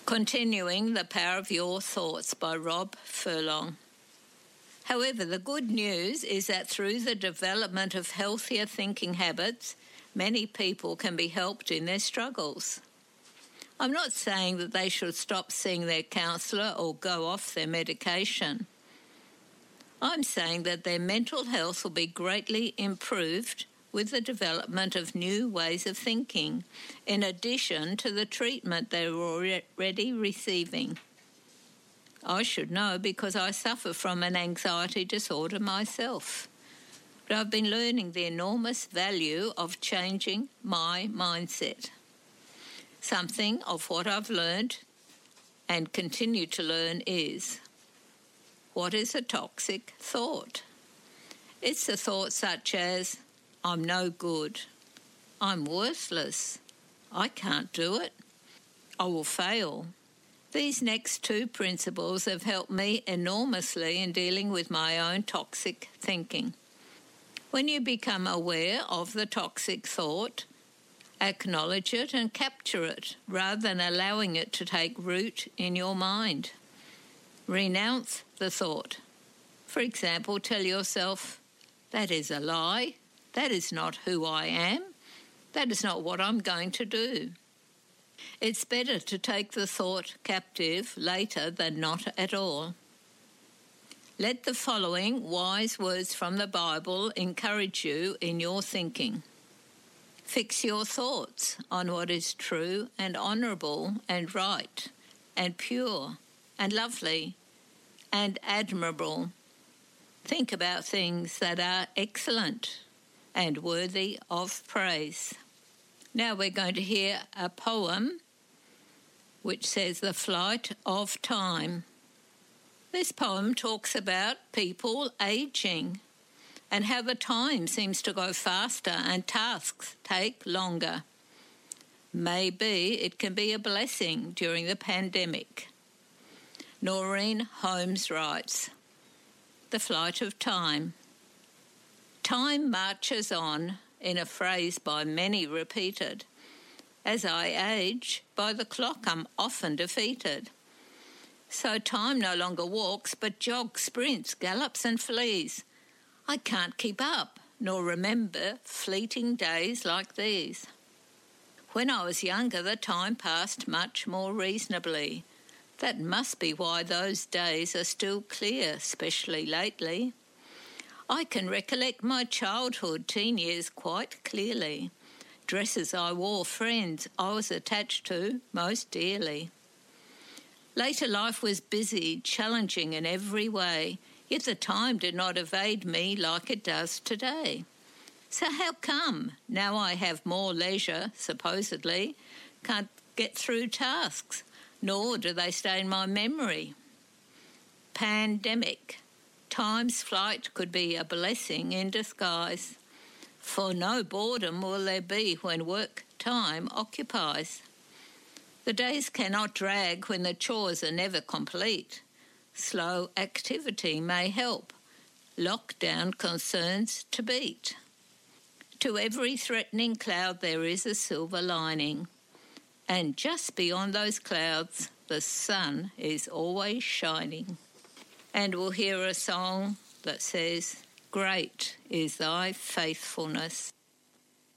Continuing the Power of Your Thoughts by Rob Furlong. However, the good news is that through the development of healthier thinking habits, many people can be helped in their struggles. I'm not saying that they should stop seeing their counsellor or go off their medication. I'm saying that their mental health will be greatly improved with the development of new ways of thinking, in addition to the treatment they're already receiving. I should know because I suffer from an anxiety disorder myself. But I've been learning the enormous value of changing my mindset. Something of what I've learned and continue to learn is, what is a toxic thought? It's a thought such as, I'm no good, I'm worthless, I can't do it, I will fail. These next two principles have helped me enormously in dealing with my own toxic thinking. When you become aware of the toxic thought, acknowledge it and capture it rather than allowing it to take root in your mind. Renounce the thought. For example, tell yourself, that is a lie. That is not who I am. That is not what I'm going to do. It's better to take the thought captive later than not at all. Let the following wise words from the Bible encourage you in your thinking. Fix your thoughts on what is true and honourable and right and pure and lovely and admirable. Think about things that are excellent and worthy of praise. Now we're going to hear a poem which says The Flight of Time. This poem talks about people aging and how the time seems to go faster and tasks take longer. Maybe it can be a blessing during the pandemic. Noreen Holmes writes, The Flight of Time. Time marches on, in a phrase by many repeated. As I age, by the clock I'm often defeated. So time no longer walks, but jogs, sprints, gallops and flees. I can't keep up, nor remember fleeting days like these. When I was younger, the time passed much more reasonably. That must be why those days are still clear, especially lately. I can recollect my childhood, teen years quite clearly. Dresses I wore, friends I was attached to most dearly. Later life was busy, challenging in every way, yet the time did not evade me like it does today. So how come, now I have more leisure, supposedly, can't get through tasks, nor do they stay in my memory? Pandemic. Time's flight could be a blessing in disguise, for no boredom will there be when work time occupies. The days cannot drag when the chores are never complete. Slow activity may help lockdown concerns to beat. To every threatening cloud there is a silver lining, and just beyond those clouds the sun is always shining. And we'll hear a song that says, Great is thy faithfulness.